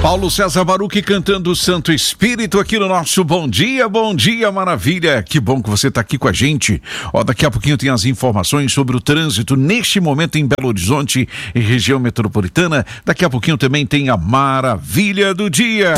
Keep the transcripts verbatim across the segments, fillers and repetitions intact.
Paulo César Baruch cantando o Santo Espírito aqui no nosso Bom Dia, Bom Dia Maravilha. Que bom que você está aqui com a gente. Ó, daqui a pouquinho tem as informações sobre o trânsito neste momento em Belo Horizonte e região metropolitana. Daqui a pouquinho também tem a Maravilha do Dia.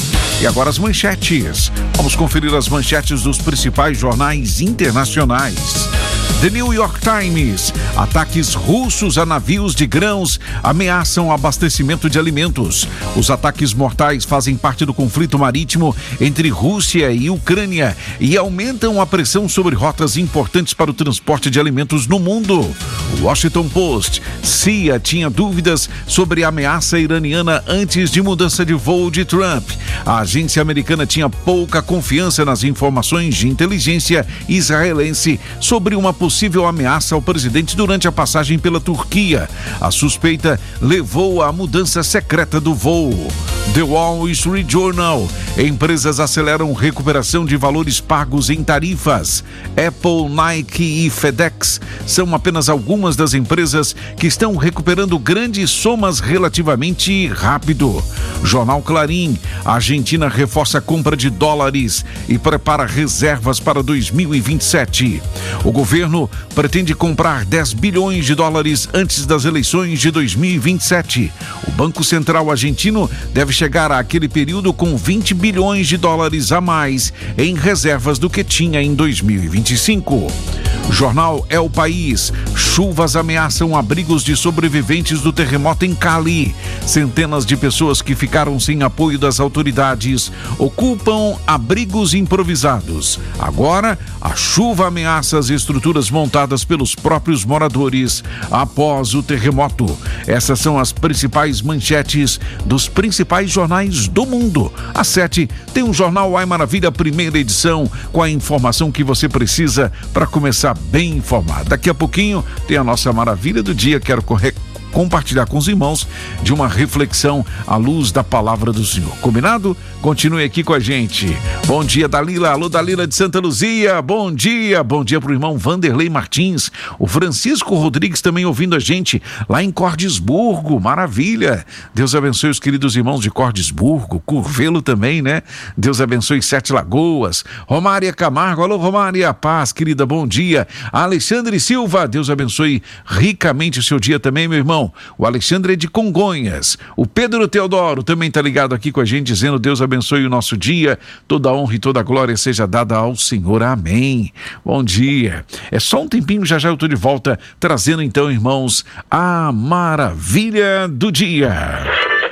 E agora as manchetes. Vamos conferir as manchetes dos principais jornais internacionais. The New York Times. Ataques russos a navios de grãos ameaçam o abastecimento de alimentos. Os ataques mortais fazem parte do conflito marítimo entre Rússia e Ucrânia e aumentam a pressão sobre rotas importantes para o transporte de alimentos no mundo. Washington Post. C I A tinha dúvidas sobre a ameaça iraniana antes de mudança de voo de Trump. A agência americana tinha pouca confiança nas informações de inteligência israelense sobre uma possível ameaça ao presidente durante a passagem pela Turquia. A suspeita levou à mudança secreta do voo. The Wall Street Journal. Empresas aceleram recuperação de valores pagos em tarifas. Apple, Nike e FedEx são apenas algumas das empresas que estão recuperando grandes somas relativamente rápido. Jornal Clarim. A Argentina reforça a compra de dólares e prepara reservas para dois mil e vinte e sete. O governo pretende comprar dez bilhões de dólares antes das eleições de dois mil e vinte e sete. O Banco Central argentino deve chegar àquele período com vinte bilhões de dólares a mais em reservas do que tinha em dois mil e vinte e cinco. Jornal É o País. Chuvas ameaçam abrigos de sobreviventes do terremoto em Cali. Centenas de pessoas que ficaram sem apoio das autoridades ocupam abrigos improvisados. Agora, a chuva ameaça as estruturas montadas pelos próprios moradores após o terremoto. Essas são as principais manchetes dos principais jornais do mundo. Às sete, tem um Jornal Ai Maravilha, primeira edição, com a informação que você precisa para começar bem informado. Daqui a pouquinho tem a nossa Maravilha do Dia. Quero correr compartilhar com os irmãos de uma reflexão à luz da palavra do Senhor. Combinado? Continue aqui com a gente. Bom dia, Dalila. Alô, Dalila de Santa Luzia. Bom dia. Bom dia para o irmão Vanderlei Martins. O Francisco Rodrigues também ouvindo a gente lá em Cordisburgo. Maravilha. Deus abençoe os queridos irmãos de Cordisburgo. Curvelo também, né? Deus abençoe Sete Lagoas. Romária Camargo. Alô, Romária. Paz, querida. Bom dia. Alexandre Silva. Deus abençoe ricamente o seu dia também, meu irmão. O Alexandre é de Congonhas. O Pedro Teodoro também está ligado aqui com a gente, dizendo: Deus abençoe o nosso dia, toda a honra e toda a glória seja dada ao Senhor. Amém. Bom dia. É só um tempinho, já já eu estou de volta, trazendo então, irmãos, a Maravilha do Dia.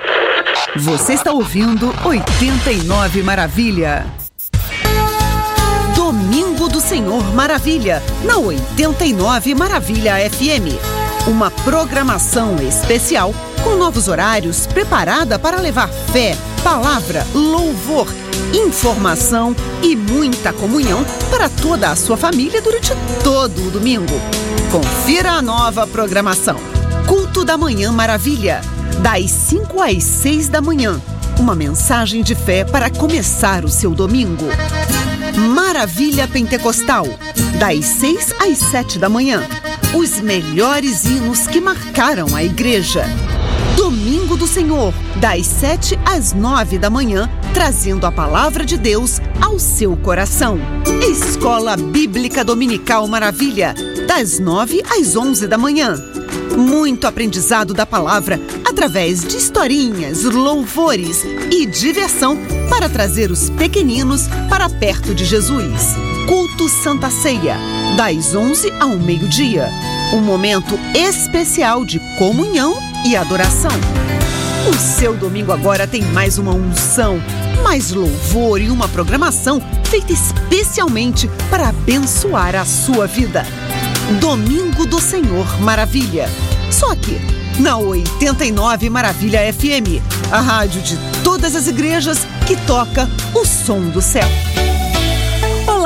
Você está ouvindo oitenta e nove Maravilha. Domingo do Senhor Maravilha, na oitenta e nove Maravilha F M. Uma programação especial com novos horários preparada para levar fé, palavra, louvor, informação e muita comunhão para toda a sua família durante todo o domingo. Confira a nova programação. Culto da Manhã Maravilha, das cinco às seis da manhã. Uma mensagem de fé para começar o seu domingo. Maravilha Pentecostal, das seis às sete da manhã. Os melhores hinos que marcaram a igreja. Domingo do Senhor, das sete às nove da manhã, trazendo a palavra de Deus ao seu coração. Escola Bíblica Dominical Maravilha, das nove às onze da manhã. Muito aprendizado da palavra através de historinhas, louvores e diversão para trazer os pequeninos para perto de Jesus. Culto Santa Ceia, das onze ao meio-dia. Um momento especial de comunhão e adoração. O seu domingo agora tem mais uma unção, mais louvor e uma programação feita especialmente para abençoar a sua vida. Domingo do Senhor Maravilha. Só aqui, na oitenta e nove Maravilha F M, a rádio de todas as igrejas que toca o som do céu.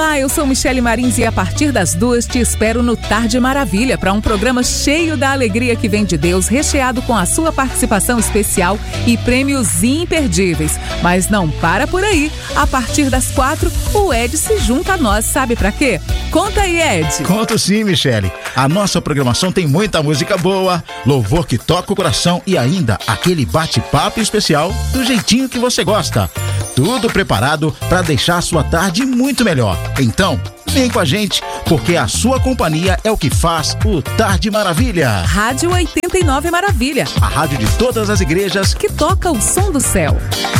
Olá, eu sou Michele Marins e a partir das duas te espero no Tarde Maravilha para um programa cheio da alegria que vem de Deus, recheado com a sua participação especial e prêmios imperdíveis. Mas não para por aí. A partir das quatro, o Ed se junta a nós. Sabe pra quê? Conta aí, Ed. Conto sim, Michele. A nossa programação tem muita música boa, louvor que toca o coração e ainda aquele bate-papo especial do jeitinho que você gosta. Tudo preparado para deixar a sua tarde muito melhor. Então, vem com a gente, porque a sua companhia é o que faz o Tarde Maravilha. Rádio oitenta e nove Maravilha. A rádio de todas as igrejas que toca o som do céu.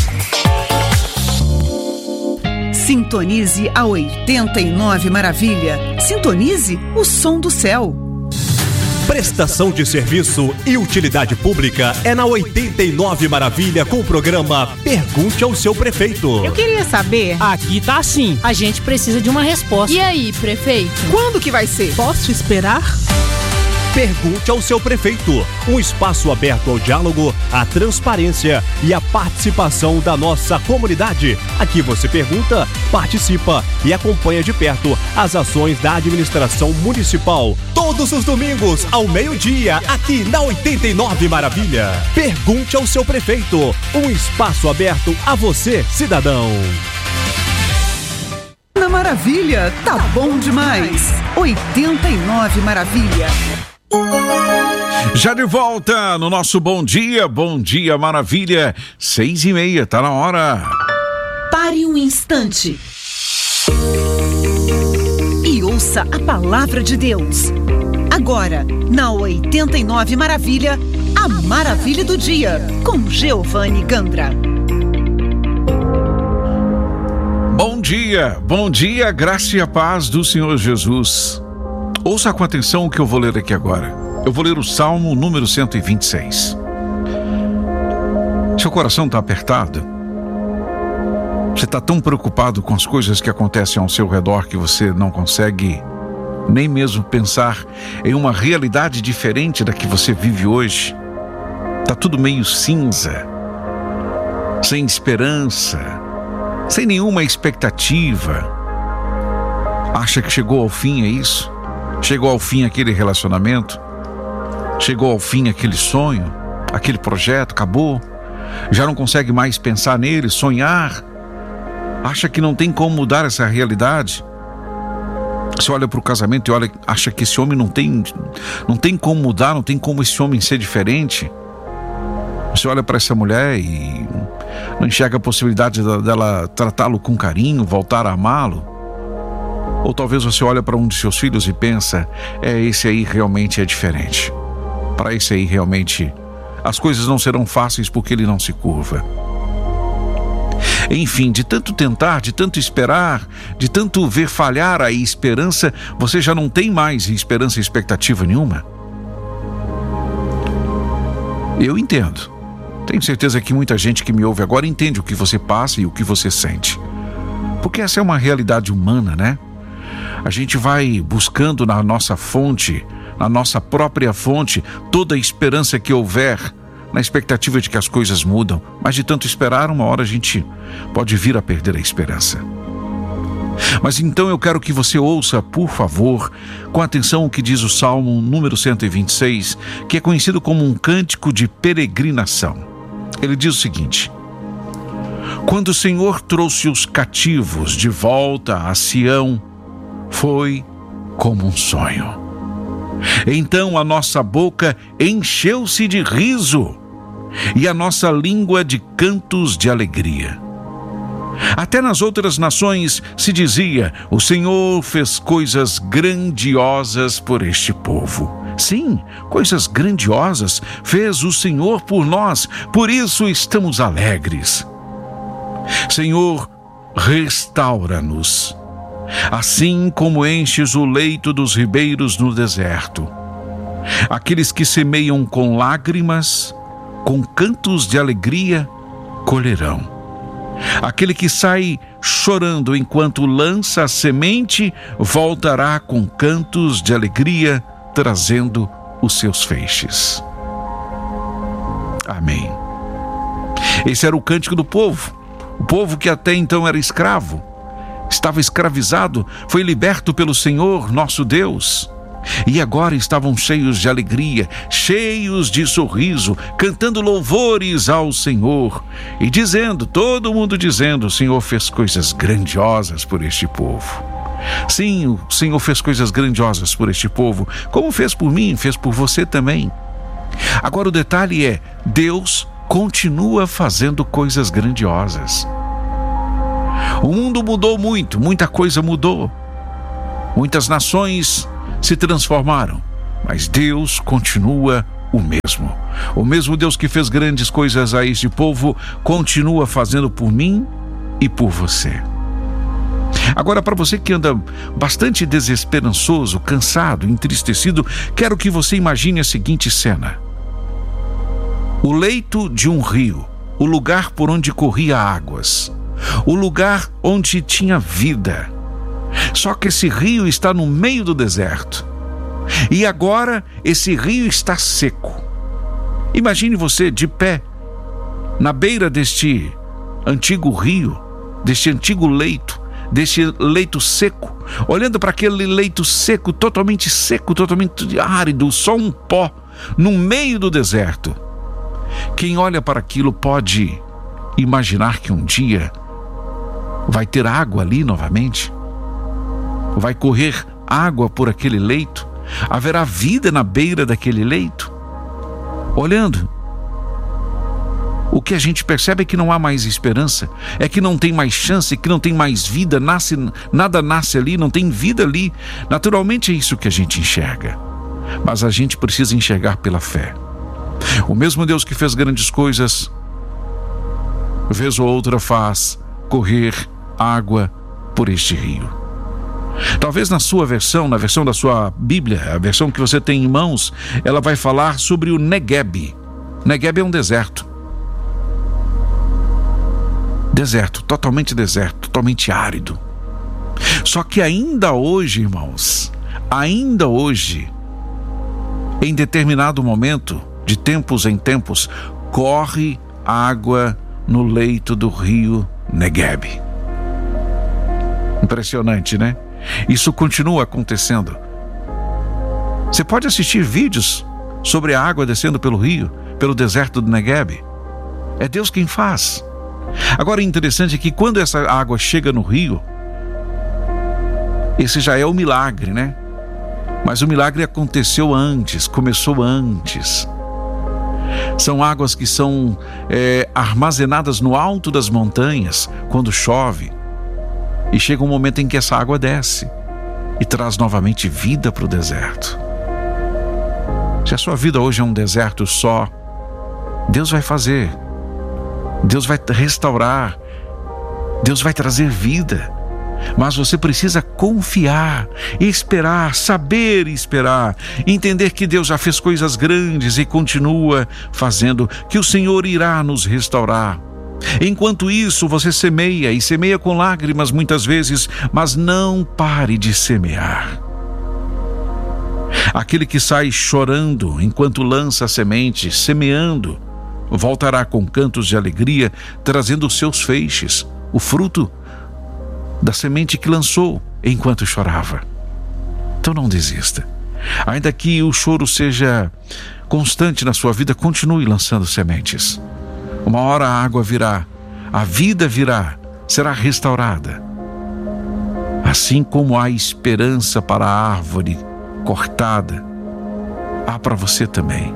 Sintonize a oitenta e nove Maravilha. Sintonize o som do céu. Prestação de serviço e utilidade pública é na oitenta e nove Maravilha com o programa Pergunte ao Seu Prefeito. Eu queria saber. Aqui tá assim. A gente precisa de uma resposta. E aí, prefeito? Quando que vai ser? Posso esperar? Pergunte ao seu prefeito, um espaço aberto ao diálogo, à transparência e à participação da nossa comunidade. Aqui você pergunta, participa e acompanha de perto as ações da administração municipal. Todos os domingos, ao meio-dia, aqui na oitenta e nove Maravilha. Pergunte ao seu prefeito, um espaço aberto a você, cidadão. Na Maravilha, tá bom demais. oitenta e nove Maravilha. Já de volta no nosso Bom Dia, Bom Dia Maravilha, seis e meia, tá na hora. Pare um instante e ouça a palavra de Deus. Agora, na oitenta e nove Maravilha, a Maravilha do Dia, com Giovanni Gandra. Bom dia, bom dia, graça e a paz do Senhor Jesus. Ouça com atenção o que eu vou ler aqui agora. Eu vou ler o Salmo número cento e vinte e seis. Seu coração está apertado? Você está tão preocupado com as coisas que acontecem ao seu redor que você não consegue nem mesmo pensar em uma realidade diferente da que você vive hoje? Está tudo meio cinza, sem esperança, sem nenhuma expectativa. Acha que chegou ao fim, é isso? Chegou ao fim aquele relacionamento? Chegou ao fim aquele sonho? Aquele projeto? Acabou? Já não consegue mais pensar nele, sonhar? Acha que não tem como mudar essa realidade? Você olha para o casamento e olha, acha que esse homem não tem, não tem como mudar, não tem como esse homem ser diferente? Você olha para essa mulher e não enxerga a possibilidade dela tratá-lo com carinho, voltar a amá-lo? Ou talvez você olha para um de seus filhos e pensa, é, esse aí realmente é diferente. Para esse aí realmente as coisas não serão fáceis porque ele não se curva. Enfim, de tanto tentar, de tanto esperar, de tanto ver falhar a esperança, você já não tem mais esperança e expectativa nenhuma? Eu entendo. Tenho certeza que muita gente que me ouve agora entende o que você passa e o que você sente. Porque essa é uma realidade humana, né? A gente vai buscando na nossa fonte, na nossa própria fonte, toda a esperança que houver, na expectativa de que as coisas mudam. Mas de tanto esperar, uma hora a gente pode vir a perder a esperança. Mas então eu quero que você ouça, por favor, com atenção o que diz o Salmo número cento e vinte e seis, que é conhecido como um cântico de peregrinação. Ele diz o seguinte: quando o Senhor trouxe os cativos de volta a Sião, foi como um sonho. Então a nossa boca encheu-se de riso e a nossa língua de cantos de alegria. Até nas outras nações se dizia: o Senhor fez coisas grandiosas por este povo. Sim, coisas grandiosas fez o Senhor por nós, por isso estamos alegres. Senhor, restaura-nos, assim como enches o leito dos ribeiros no deserto. Aqueles que semeiam com lágrimas, com cantos de alegria, colherão. Aquele que sai chorando enquanto lança a semente, voltará com cantos de alegria, trazendo os seus feixes. Amém. Esse era o cântico do povo, o povo que até então era escravo, estava escravizado, foi liberto pelo Senhor, nosso Deus. E agora estavam cheios de alegria, cheios de sorriso, cantando louvores ao Senhor e dizendo, todo mundo dizendo, o Senhor fez coisas grandiosas por este povo. Sim, o Senhor fez coisas grandiosas por este povo, como fez por mim, fez por você também. Agora o detalhe é, Deus continua fazendo coisas grandiosas. O mundo mudou muito, muita coisa mudou. Muitas nações se transformaram, mas Deus continua o mesmo. O mesmo Deus que fez grandes coisas a este povo, continua fazendo por mim e por você. Agora, para você que anda bastante desesperançoso, cansado, entristecido, quero que você imagine a seguinte cena. O leito de um rio, o lugar por onde corria águas, o lugar onde tinha vida. Só que esse rio está no meio do deserto. E agora esse rio está seco. Imagine você de pé, na beira deste antigo rio, deste antigo leito, deste leito seco, olhando para aquele leito seco, totalmente seco, totalmente árido, só um pó, no meio do deserto. Quem olha para aquilo pode imaginar que um dia vai ter água ali novamente? Vai correr água por aquele leito? Haverá vida na beira daquele leito? Olhando, o que a gente percebe é que não há mais esperança, é que não tem mais chance, que não tem mais vida, nasce, nada nasce ali, não tem vida ali. Naturalmente é isso que a gente enxerga, mas a gente precisa enxergar pela fé. O mesmo Deus que fez grandes coisas, vez ou outra faz correr água por este rio. Talvez na sua versão, na versão da sua Bíblia, a versão que você tem em mãos, ela vai falar sobre o Negueb. Negueb é um deserto. Deserto, totalmente deserto, totalmente árido. Só que ainda hoje, irmãos, ainda hoje, em determinado momento, de tempos em tempos, corre água no leito do rio Negueb. Impressionante, né? Isso continua acontecendo. Você pode assistir vídeos sobre a água descendo pelo rio, pelo deserto do Negueb. É Deus quem faz. Agora, o interessante é que quando essa água chega no rio, esse já é o milagre, né? Mas o milagre aconteceu antes, começou antes. São águas que são é, armazenadas no alto das montanhas quando chove. E chega um momento em que essa água desce e traz novamente vida para o deserto. Se a sua vida hoje é um deserto só, Deus vai fazer. Deus vai restaurar. Deus vai trazer vida. Mas você precisa confiar, esperar, saber esperar, entender que Deus já fez coisas grandes e continua fazendo, que o Senhor irá nos restaurar. Enquanto isso, você semeia, e semeia com lágrimas muitas vezes, mas não pare de semear. Aquele que sai chorando enquanto lança a semente, semeando, voltará com cantos de alegria, trazendo os seus feixes, o fruto da semente que lançou enquanto chorava. Então não desista. Ainda que o choro seja constante na sua vida, continue lançando sementes. Uma hora a água virá, a vida virá, será restaurada. Assim como há esperança para a árvore cortada, há para você também.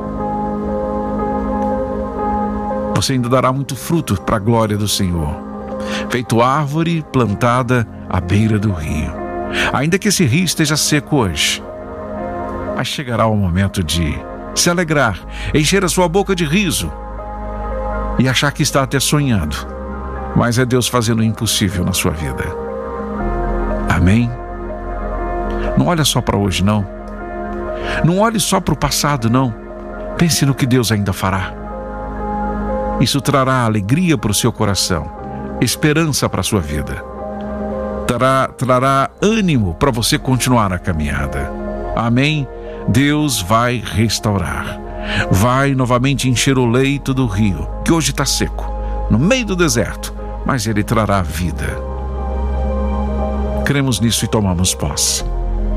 Você ainda dará muito fruto para a glória do Senhor, feito árvore plantada à beira do rio. Ainda que esse rio esteja seco hoje, mas chegará o momento de se alegrar, encher a sua boca de riso e achar que está até sonhando, mas é Deus fazendo o impossível na sua vida. Amém? Não olha só para hoje, não. Não olhe só para o passado, não. Pense no que Deus ainda fará. Isso trará alegria para o seu coração, esperança para a sua vida. Trará, trará ânimo para você continuar a caminhada. Amém? Deus vai restaurar. Vai novamente encher o leito do rio, que hoje está seco, no meio do deserto, mas ele trará vida. Cremos nisso e tomamos posse.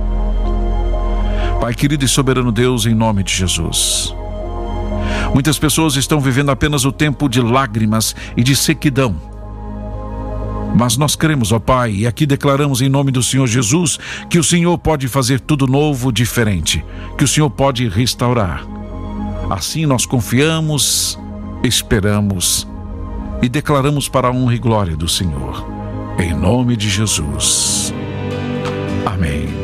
Pai querido e soberano Deus, em nome de Jesus. Muitas pessoas estão vivendo apenas o tempo de lágrimas e de sequidão. Mas nós cremos, ó Pai, e aqui declaramos em nome do Senhor Jesus que o Senhor pode fazer tudo novo, diferente, que o Senhor pode restaurar. Assim nós confiamos, esperamos e declaramos para a honra e glória do Senhor. Em nome de Jesus. Amém.